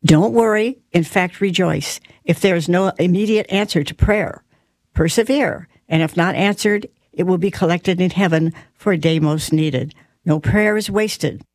Don't worry. In fact, rejoice. If there is no immediate answer to prayer, persevere. And if not answered, it will be collected in heaven for a day most needed. No prayer is wasted.